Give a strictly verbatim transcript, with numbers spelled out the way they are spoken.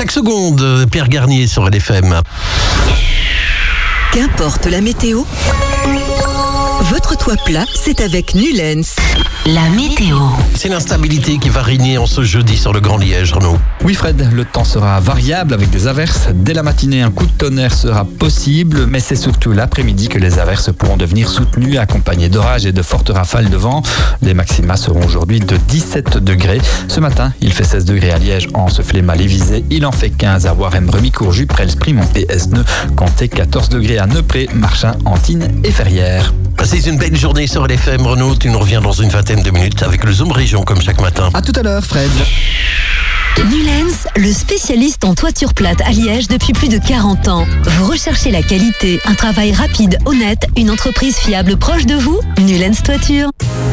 chaque seconde, Pierre Garnier sur L F M. Qu'importe la météo, votre toit plat, c'est avec Nulens. La météo. C'est l'instabilité qui va régner en ce jeudi sur le Grand Liège, Renaud. Oui Fred, le temps sera variable avec des averses. Dès la matinée, un coup de tonnerre sera possible, mais c'est surtout l'après-midi que les averses pourront devenir soutenues, accompagnées d'orages et de fortes rafales de vent. Les maxima seront aujourd'hui de dix-sept degrés. Ce matin, il fait seize degrés à Liège, Anse, Flémal et Visé. Il en fait quinze à Waremme, Remicourt, Juprel, Primont et Esneux. Comptez quatorze degrés à Neupré, Marchin, Antibes et Ferrières. C'est une belle journée sur L F M, Renaud. Tu nous reviens dans une vingtaine de minutes avec le Zoom Région comme chaque matin. À tout à l'heure Fred. Nulens, le spécialiste en toiture plate à Liège depuis plus de quarante ans. Vous recherchez la qualité, un travail rapide, honnête, une entreprise fiable proche de vous? Nulens Toiture.